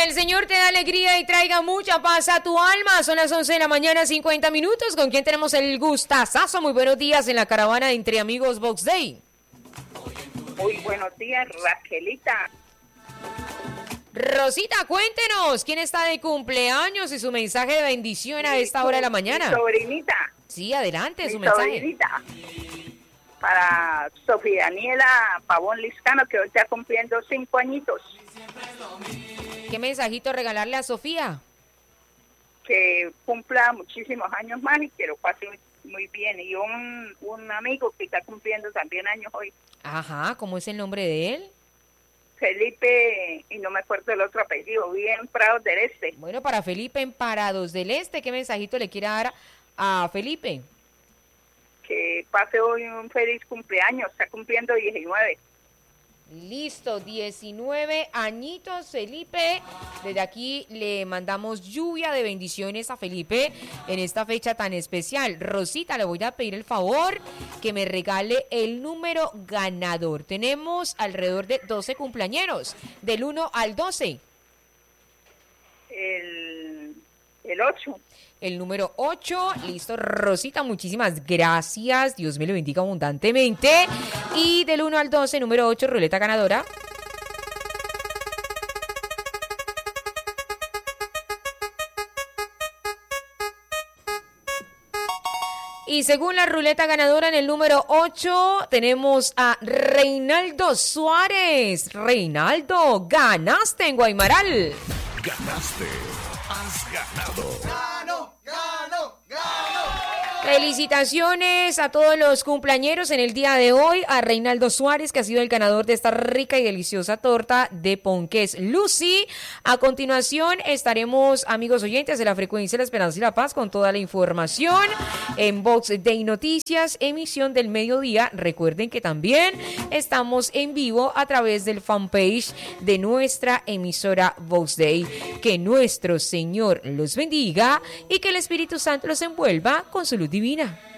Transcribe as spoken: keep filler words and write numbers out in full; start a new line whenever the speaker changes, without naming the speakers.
el Señor te da alegría y traiga mucha paz a tu alma. Son las once de la mañana, cincuenta minutos. ¿Con quién tenemos el gustazazo? Muy buenos días en la caravana de Entre Amigos Box Day.
Muy buenos días, Raquelita.
Rosita, cuéntenos, ¿quién está de cumpleaños y su mensaje de bendición a esta hora de la mañana?
Mi sobrinita.
Sí, adelante,
mi
su mensaje.
Sobrinita. Para Sofía Daniela Pavón Liscano, que hoy está cumpliendo cinco añitos.
¿Qué mensajito regalarle a Sofía?
Que cumpla muchísimos años más y que lo pase muy bien. Y un, un amigo que está cumpliendo también años hoy.
Ajá, ¿cómo es el nombre de él?
Felipe, y no me acuerdo el otro apellido, vive en Prados del Este.
Bueno, para Felipe en Parados del Este, ¿qué mensajito le quiere dar a Felipe?
Que pase hoy un feliz cumpleaños, está cumpliendo diecinueve.
Listo, diecinueve añitos, Felipe. Desde aquí le mandamos lluvia de bendiciones a Felipe en esta fecha tan especial. Rosita, le voy a pedir el favor que me regale el número ganador. Tenemos alrededor de doce cumpleañeros, del uno al doce.
El, el ocho.
El número ocho, listo, Rosita, muchísimas gracias, Dios me lo bendiga abundantemente. Y del uno al doce, número ocho, ruleta ganadora. Y según la ruleta ganadora en el número ocho, tenemos a Reinaldo Suárez. Reinaldo, ganaste en Guaymaral.
Ganaste, has ganado.
¡Gano, gano, gano!
Felicitaciones a todos los cumpleañeros en el día de hoy, a Reinaldo Suárez, que ha sido el ganador de esta rica y deliciosa torta de ponqués Lucy. A continuación estaremos, amigos oyentes de la frecuencia de la Esperanza y la Paz, con toda la información en Box Day Noticias, emisión del mediodía. Recuerden que también estamos en vivo a través del fanpage de nuestra emisora Box Day. Que nuestro Señor los bendiga y que el Espíritu Santo los envuelva con su luz divina.